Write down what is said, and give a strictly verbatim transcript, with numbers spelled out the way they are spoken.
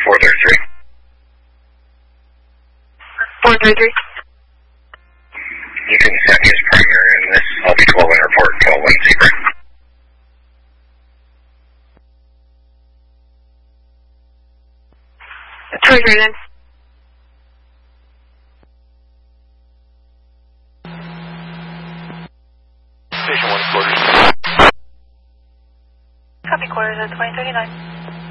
four thirty-three. four thirty-three. You can set me as primary in this. I'll be twelve and report twelve one zero. Treasury then. Station one quarters. Copy quarters at twenty thirty-nine.